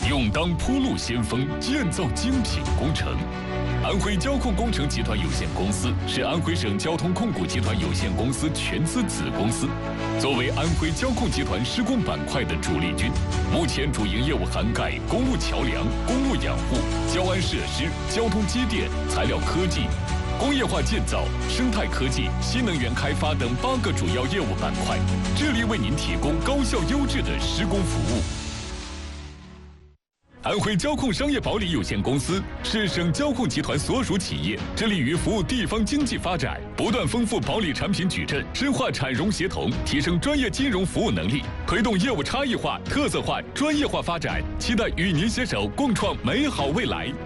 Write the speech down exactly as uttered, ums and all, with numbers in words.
勇当铺路先锋，建造精品工程。安徽交控工程集团有限公司是安徽省交通控股集团有限公司全资子公司，作为安徽交控集团施工板块的主力军，目前主营业务涵盖公路桥梁、公路养护、交安设施、交通机电、材料科技、工业化建造、生态科技、新能源开发等八个主要业务板块，致力为您提供高效优质的施工服务。安徽交控商业保理有限公司是省交控集团所属企业，致力于服务地方经济发展，不断丰富保理产品矩阵，深化产融协同，提升专业金融服务能力，推动业务差异化、特色化、专业化发展，期待与您携手共创美好未来。